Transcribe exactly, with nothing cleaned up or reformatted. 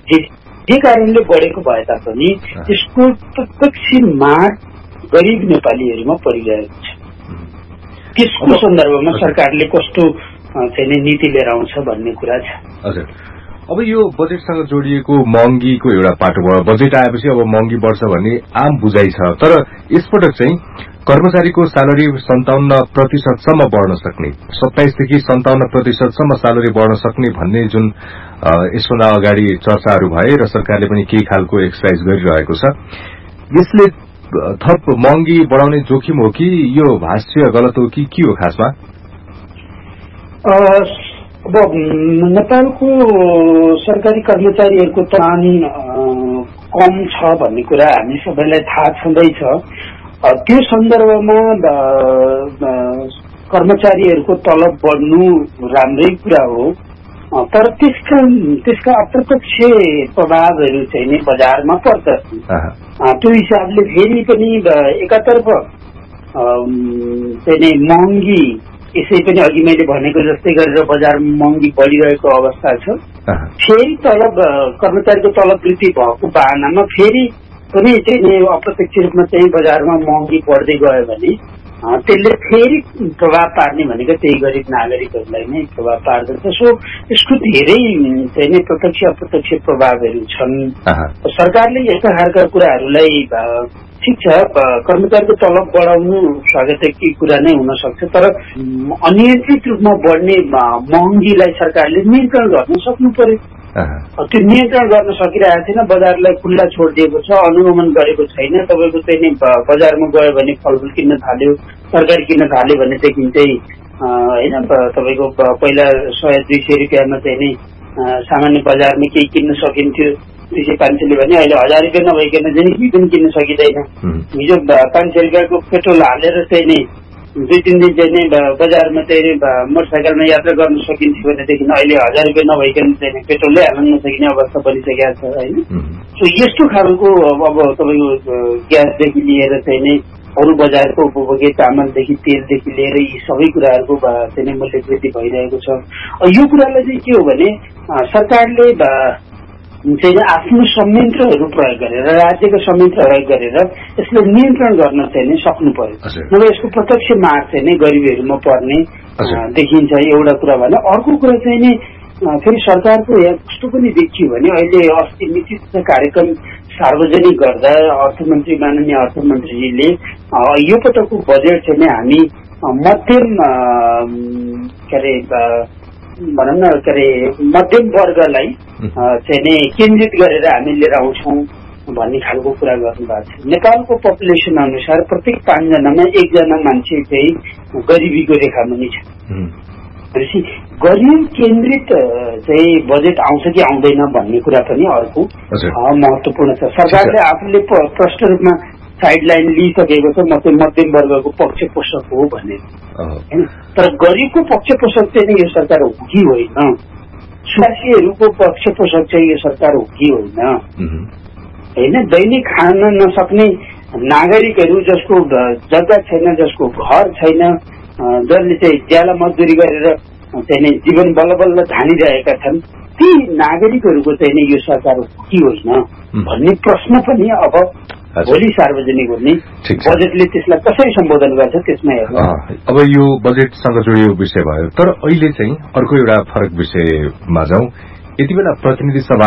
जे जे कारणले बढेको भए तापनि त्यसको प्रत्यक्ष मार गरिब नेपालीहरूमा परिरहेको छ। त्यसको सन्दर्भमा सरकारले कस्तो चाहिँ नीति लिएर आउँछ भन्ने कुरा छ। हजुर, अब यो बजेटसँग जोडिएको महँगीको एउटा पाटो भयो। बजेट आएपछि अब महँगी बढ्छ भन्ने आम बुझाइ छ, तर यसपटक चाहिँ कर्मचारीको स्यालेरी सन्ताउन्न प्रतिशतसम्म बढ्न सक्ने, सत्ताइसदेखि सन्ताउन्न प्रतिशतसम्म स्यालेरी बढ्न सक्ने भन्ने जुन यसभन्दा अगाडि चर्चाहरू भए र सरकारले पनि केही खालको एक्सरसाइज गरिरहेको छ, यसले थप महँगी बढाउने जोखिम हो कि यो भाष्य गलत हो कि के हो खासमा? अब नेपालको सरकारी कर्मचारीहरूको तान कम छ भन्ने कुरा हामी सबैलाई थाहा छँदैछ। त्यो सन्दर्भमा कर्मचारीहरूको तलब बढ्नु राम्रै कुरा हो, तर त्यसका त्यसका अप्रत्यक्ष प्रभावहरू चाहिँ नि बजारमा पर्दछन्। त्यो हिसाबले फेरि पनि एकातर्फ चाहिँ महँगी, यसै पनि अघि मैले भनेको जस्तै गरेर बजारमा महँगी बढिरहेको अवस्था छ। फेरि तलब कर्मचारीको तलब वृद्धि भएको बहानामा फेरि पनि चाहिँ अप्रत्यक्ष रूपमा चाहिँ बजारमा महँगी बढ्दै गयो भने त्यसले फेरि प्रभाव पार्ने भनेको त्यही गरिब नागरिकहरूलाई नै प्रभाव पार्दछ। सो यसको धेरै चाहिँ नै प्रत्यक्ष अप्रत्यक्ष प्रभावहरू छन्। सरकारले यस्ता खालका कुराहरूलाई ठिक छ, कर्मचारीको तलब बढाउनु स्वागतकै कुरा नै हुन सक्छ, तर अनियन्त्रित रूपमा बढ्ने महँगीलाई सरकारले नियन्त्रण गर्न सक्नु पर्यो। त्यो नियन्त्रण गर्न सकिरहेको छैन, बजारलाई खुल्ला छोडिदिएको छ, अनुगमन गरेको छैन। तपाईँको चाहिँ नि बजारमा गयो भने फलफुल किन्न थाल्यो, तरकारी किन्न थाल्यो भनेदेखि चाहिँ होइन तपाईँको पहिला सय दुई सय रुपियाँमा चाहिँ नि सामान्य बजारमा केही किन्न सकिन्थ्यो, दुई सय पाँच सयले भने अहिले हजार रुपियाँ नभइकन चाहिँ केही पनि किन्न सकिँदैन। हिजो पाँच सय रुपियाँको पेट्रोल हालेर चाहिँ नि दुई तिन दिन चाहिँ नि बजारमा चाहिँ मोटरसाइकलमा यात्रा गर्न सकिन्थ्यो भनेदेखि अहिले हजार रुपियाँ नभइकन चाहिँ पेट्रोलै हाल्न नसकिने अवस्था बनिसकेको छ होइन। सो यस्तो खालको अब तपाईँको ग्यासदेखि लिएर चाहिँ नि अरू बजारको उपभोग्य चामलदेखि तेलदेखि लिएर यी सबै कुराहरूको चाहिँ मूल्य वृद्धि भइरहेको छ। यो कुरालाई चाहिँ के हो भने सरकारले चाहिँ आफ्नो संयन्त्रहरू प्रयोग गरेर, राज्यको संयन्त्र प्रयोग गरेर यसलाई नियन्त्रण गर्न चाहिँ सक्नु पर्यो। नभए यसको प्रत्यक्ष मार चाहिँ गरिबीहरूमा पर्ने देखिन्छ एउटा कुरा भने। अर्को कुरा चाहिँ नि फेरि सरकारको यहाँ कस्तो पनि देखियो भने अहिले अस्ति नीति कार्यक्रम सार्वजनिक गर्दा अर्थमन्त्री माननीय अर्थमन्त्रीजीले यो पटकको बजेट चाहिँ हामी मध्यम के अरे भनौँ न के अरे मध्यम वर्गलाई चाहिँ केन्द्रित गरेर हामी लिएर आउँछौँ भन्ने खालको कुरा गर्नुभएको छ। नेपालको पपुलेसन अनुसार प्रत्येक पाँचजनामा एकजना मान्छे चाहिँ गरिबीको रेखा मुनि छ। भनेपछि गरिब केन्द्रित चाहिँ बजेट आउँछ कि आउँदैन भन्ने कुरा पनि अर्को महत्वपूर्ण छ। सरकारले आफूले प्रष्ट रूपमा साइडलाइन लिइसकेको छ, म चाहिँ मध्यम वर्गको पक्ष पोषक हो भनेर होइन, तर गरिबको पक्ष पोषक चाहिँ यो सरकार हो कि होइन, सुवासीहरूको पक्ष पोषक चाहिँ यो सरकार हो कि होइन होइन। दैनिक खान नसक्ने नागरिकहरू जसको जग्गा छैन, जसको घर छैन, जसले चाहिँ ज्याला मजदुरी गरेर चाहिँ जीवन बल्ल बल्ल धानिरहेका छन्, ती नागरिकहरूको चाहिँ यो सरकार हो कि होइन भन्ने प्रश्न पनि अब भोलि सार्वजनिक हुने बजेटले त्यसलाई कसरी सम्बोधन गर्छ त्यसमा हेर्नु। अब यो बजेटसँग जोडिएको विषय भयो, तर अहिले चाहिँ अर्को एउटा फरक विषयमा जाउँ। यति बेला प्रतिनिधि सभा